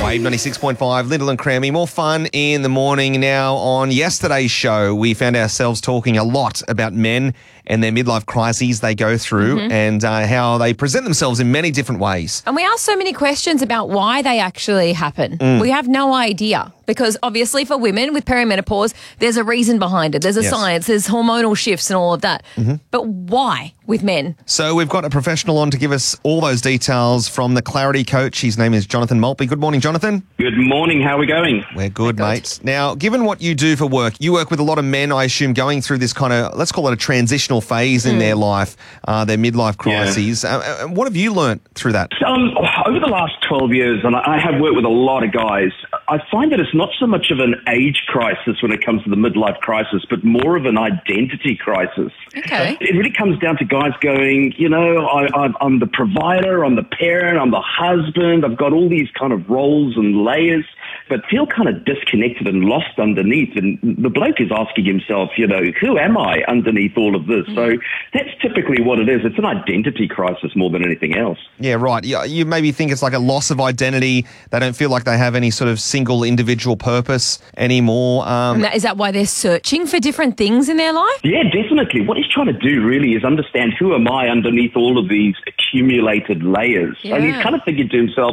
Wave 96.5, Lyndall and Crammy. More fun in the morning. Now, on yesterday's show, we found ourselves talking a lot about men and their midlife crises they go through and how they present themselves in many different ways. And we asked so many questions about why they actually happen. We have no idea because obviously for women with perimenopause, there's a reason behind it. There's a science, there's hormonal shifts and all of that. But why with men? So we've got a professional on to give us all those details from the Clarity Coach. His name is Jonathan Maltby. Good morning, Jonathan. Good morning. How are we going? We're good, mate. Now, given what you do for work, you work with a lot of men, I assume, going through this kind of, let's call it a transitional phase in their life, their midlife crises. What have you learnt through that? Over the last 12 years, and I have worked with a lot of guys, I find that it's not so much of an age crisis when it comes to the midlife crisis, but more of an identity crisis. Okay. It really comes down to guys going, you know, I'm the provider, I'm the parent, I'm the husband, I've got all these kind of roles and layers, but feel kind of disconnected and lost underneath. And the bloke is asking himself, you know, who am I underneath all of this? So that's typically what it is. It's an identity crisis more than anything else. Yeah, right. You maybe think it's like a loss of identity. They don't feel like they have any sort of single individual purpose anymore. Is that why they're searching for different things in their life? Yeah, definitely. What he's trying to do really is understand who am I underneath all of these accumulated layers. Yeah. And he's kind of thinking to himself,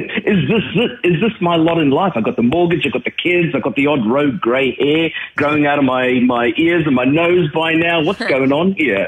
is this my lot in life? I've got the mortgage, I've got the kids, I've got the odd rogue grey hair growing out of my ears and my nose by now. What's going on here?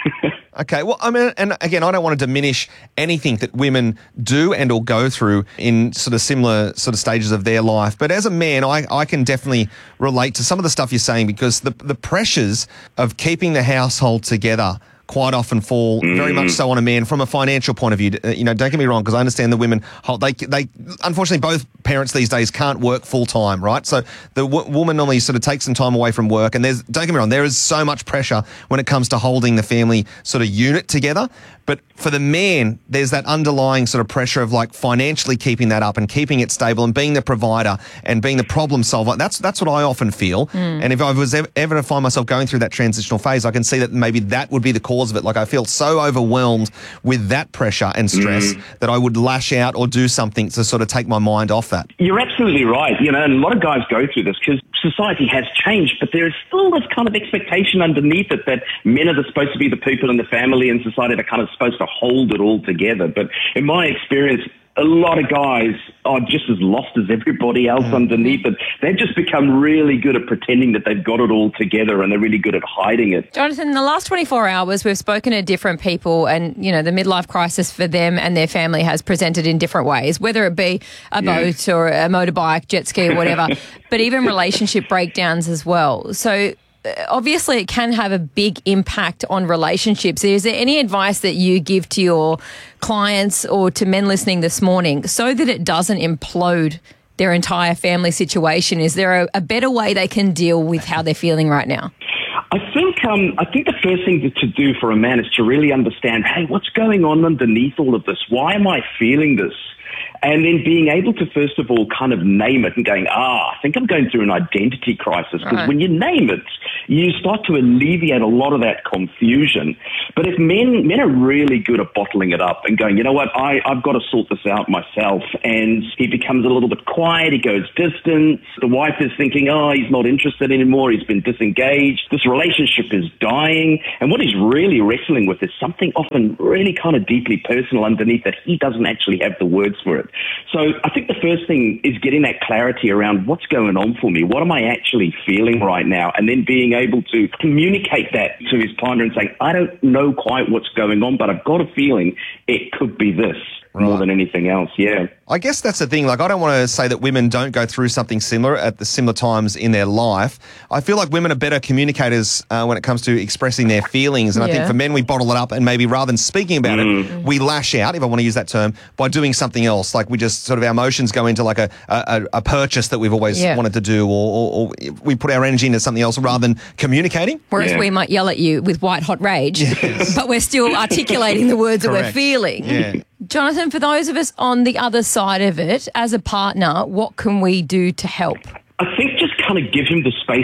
Okay, well, I mean, and again, I don't want to diminish anything that women do and or go through in sort of similar sort of stages of their life. But as a man, I can definitely relate to some of the stuff you're saying because the pressures of keeping the household together quite often fall very much so on a man from a financial point of view. You know, don't get me wrong, because I understand the women, they unfortunately both parents these days can't work full time, right? So the woman normally sort of takes some time away from work, and don't get me wrong, there is so much pressure when it comes to holding the family sort of unit together. But for the man, there's that underlying sort of pressure of like financially keeping that up and keeping it stable and being the provider and being the problem solver. That's what I often feel. And if I was ever to find myself going through that transitional phase, I can see that maybe that would be the cause of it. Like I feel so overwhelmed with that pressure and stress that I would lash out or do something to sort of take my mind off that. You're absolutely right. You know, and a lot of guys go through this because society has changed, but there is still this kind of expectation underneath it that men are supposed to be the people in the family and society that are kind of supposed to hold it all together. But in my experience, a lot of guys are just as lost as everybody else underneath it. They've just become really good at pretending that they've got it all together and they're really good at hiding it. Jonathan, in the last 24 hours, we've spoken to different people and, you know, the midlife crisis for them and their family has presented in different ways, whether it be a boat or a motorbike, jet ski or whatever, but even relationship breakdowns as well. So obviously it can have a big impact on relationships. Is there any advice that you give to your clients or to men listening this morning so that it doesn't implode their entire family situation? Is there a better way they can deal with how they're feeling right now? I think the first thing to do for a man is to really understand, hey, what's going on underneath all of this? Why am I feeling this? And then being able to, first of all, kind of name it and going, I think I'm going through an identity crisis. Because when you name it, you start to alleviate a lot of that confusion. But if men are really good at bottling it up and going, you know what, I've got to sort this out myself. And he becomes a little bit quiet. He goes distant. The wife is thinking, he's not interested anymore. He's been disengaged. This relationship is dying. And what he's really wrestling with is something often really kind of deeply personal underneath that he doesn't actually have the words for it. So I think the first thing is getting that clarity around what's going on for me. What am I actually feeling right now? And then being able to communicate that to his partner and saying, I don't know quite what's going on, but I've got a feeling it could be this. More than anything else, yeah. I guess that's the thing. Like, I don't want to say that women don't go through something similar at the similar times in their life. I feel like women are better communicators when it comes to expressing their feelings. And I think for men, we bottle it up and maybe rather than speaking about it, we lash out, if I want to use that term, by doing something else. Like we just sort of, our emotions go into like a purchase that we've always wanted to do or we put our energy into something else rather than communicating. Whereas we might yell at you with white hot rage, but we're still articulating the words that we're feeling. Yeah. Jonathan, for those of us on the other side of it, as a partner, what can we do to help? I think just kind of give him the space to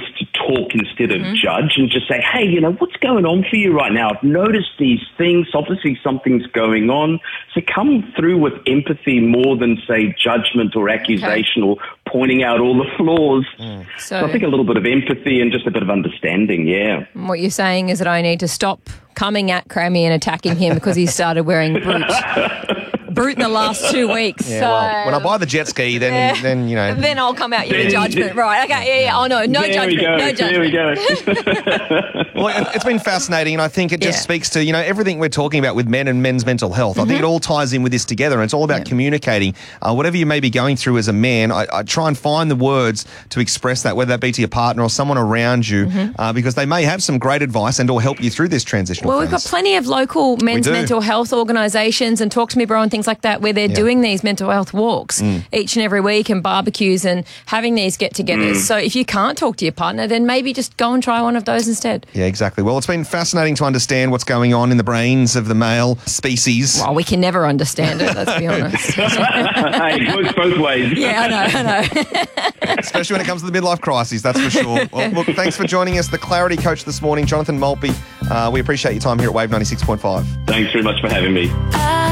talk instead of judge, and just say, hey, what's going on for you right now? I've noticed these things. Obviously something's going on. So come through with empathy more than, say, judgment or accusation or pointing out all the flaws. So I think a little bit of empathy and just a bit of understanding, yeah. What you're saying is that I need to stop coming at Crammy and attacking him because he started wearing Brute in the last 2 weeks. Yeah, so, well, when I buy the jet ski, then then I'll come out with judgment. Right, okay, yeah. Oh, no judgment. No judgment. There we go. Well, it's been fascinating, and I think it just speaks to, everything we're talking about with men and men's mental health. I think it all ties in with this together, and it's all about communicating. Whatever you may be going through as a man, I try and find the words to express that, whether that be to your partner or someone around you, because they may have some great advice and or help you through this transitional phase. We've got plenty of local men's mental health organisations and Talk to Me Bro and things like that where they're doing these mental health walks each and every week and barbecues and having these get-togethers. So if you can't talk to your partner, then maybe just go and try one of those instead. Yeah, exactly. Well, it's been fascinating to understand what's going on in the brains of the male species. Well, we can never understand it, let's be honest. Hey, it works both ways. Yeah, I know. Especially when it comes to the midlife crisis, that's for sure. Well, look, thanks for joining us, the Clarity Coach this morning, Jonathan Maltby. We appreciate your time here at Wave 96.5. Thanks very much for having me.